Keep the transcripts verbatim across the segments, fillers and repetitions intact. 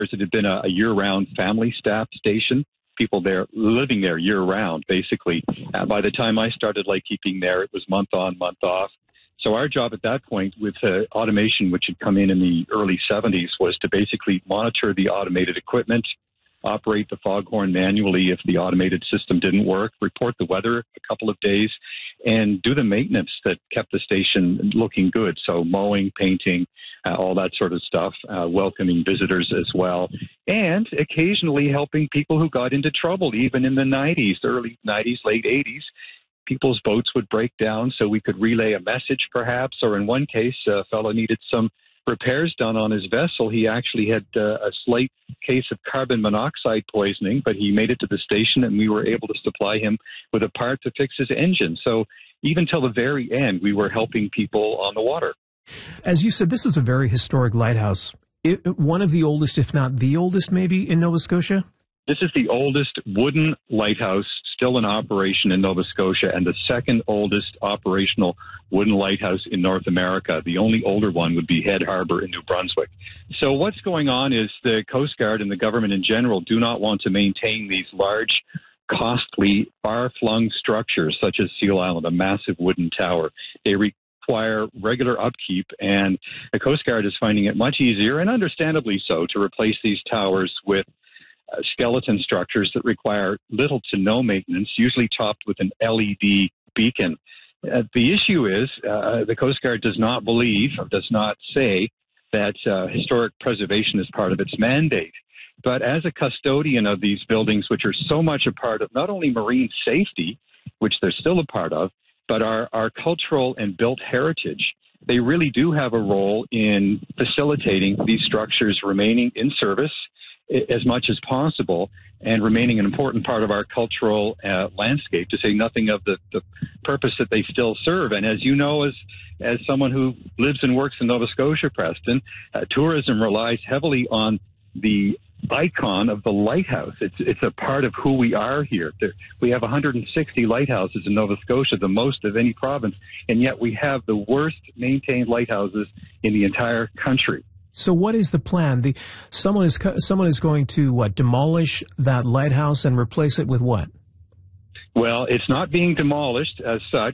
It had been a, a year-round family staff station, people there living there year-round, basically. Uh, by the time I started lightkeeping there, it was month on, month off. So our job at that point with uh, automation, which had come in in the early seventies, was to basically monitor the automated equipment, operate the foghorn manually if the automated system didn't work, report the weather a couple of days, and do the maintenance that kept the station looking good. So mowing, painting, uh, all that sort of stuff, uh, welcoming visitors as well, and occasionally helping people who got into trouble, even in the nineties, early nineties, late eighties. People's boats would break down, so we could relay a message perhaps, or in one case, a fellow needed some repairs done on his vessel. He actually had uh, a slight case of carbon monoxide poisoning, but he made it to the station and we were able to supply him with a part to fix his engine. So even till the very end, we were helping people on the water. As you said, this is a very historic lighthouse. It, one of the oldest, if not the oldest, maybe, in Nova Scotia? This is the oldest wooden lighthouse still in operation in Nova Scotia and the second oldest operational wooden lighthouse in North America. The only older one would be Head Harbor in New Brunswick. So what's going on is the Coast Guard and the government in general do not want to maintain these large, costly, far-flung structures such as Seal Island, a massive wooden tower. They require regular upkeep, and the Coast Guard is finding it much easier, and understandably so, to replace these towers with Uh, skeleton structures that require little to no maintenance, usually topped with an L E D beacon. Uh, the issue is uh, the Coast Guard does not believe, or does not say, that uh, historic preservation is part of its mandate. But as a custodian of these buildings, which are so much a part of not only marine safety, which they're still a part of, but our, our cultural and built heritage, they really do have a role in facilitating these structures remaining in service as much as possible and remaining an important part of our cultural uh, landscape, to say nothing of the, the purpose that they still serve. And as you know, as as someone who lives and works in Nova Scotia, Preston, uh, tourism relies heavily on the icon of the lighthouse. It's it's a part of who we are here. There, we have one hundred sixty lighthouses in Nova Scotia, the most of any province, and yet we have the worst maintained lighthouses in the entire country. So what is the plan? The someone is someone is going to what, demolish that lighthouse and replace it with what? Well, it's not being demolished as such.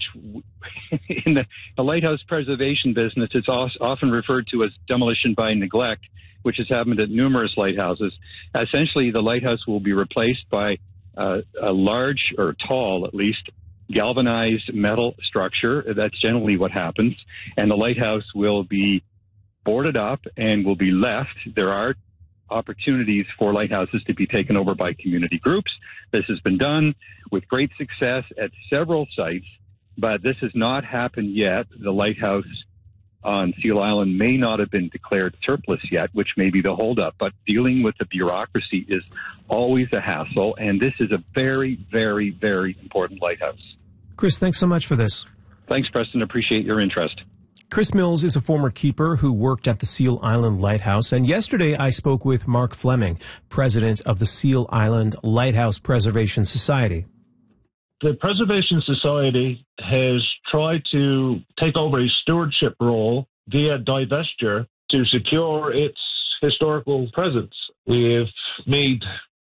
In the, the lighthouse preservation business, it's often referred to as demolition by neglect, which has happened at numerous lighthouses. Essentially, the lighthouse will be replaced by uh, a large, or tall at least, galvanized metal structure. That's generally what happens. And the lighthouse will be boarded up and will be left. There are opportunities for lighthouses to be taken over by community groups. This has been done with great success at several sites, but this has not happened yet. The lighthouse on Seal Island may not have been declared surplus yet, which may be the holdup, but dealing with the bureaucracy is always a hassle, and this is a very, very, very important lighthouse. Chris, thanks so much for this. Thanks, Preston. Appreciate your interest. Chris Mills is a former keeper who worked at the Seal Island Lighthouse, and yesterday I spoke with Mark Fleming, president of the Seal Island Lighthouse Preservation Society. The Preservation Society has tried to take over a stewardship role via divestiture to secure its historical presence. We've made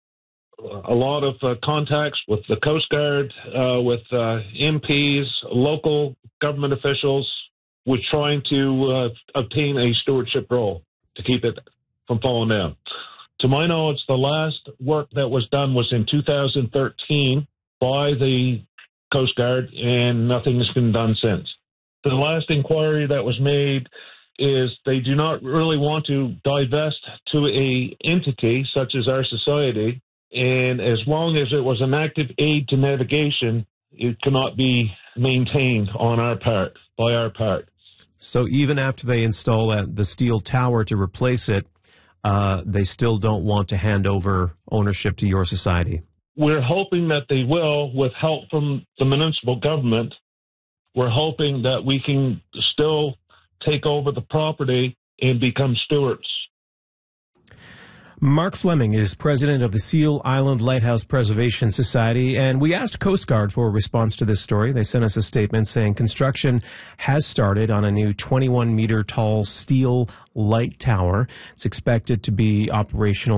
a lot of uh, contacts with the Coast Guard, uh, with uh, M Ps, local government officials. We're trying to uh, obtain a stewardship role to keep it from falling down. To my knowledge, the last work that was done was in two thousand thirteen by the Coast Guard, and nothing has been done since. The last inquiry that was made is they do not really want to divest to a entity such as our society, and as long as it was an active aid to navigation, it cannot be maintained on our part, by our part. So even after they install that, the steel tower to replace it, uh, they still don't want to hand over ownership to your society? We're hoping that they will, with help from the municipal government. We're hoping that we can still take over the property and become stewards. Mark Fleming is president of the Seal Island Lighthouse Preservation Society, and we asked Coast Guard for a response to this story. They sent us a statement saying construction has started on a new twenty-one meter tall steel light tower. It's expected to be operational